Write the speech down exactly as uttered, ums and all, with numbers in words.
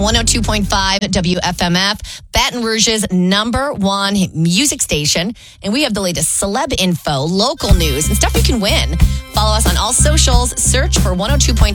one oh two point five W F M F, Baton Rouge's number one music station. And we have the latest celeb info, local news, and stuff you can win. Follow us on all socials. Search for one oh two point five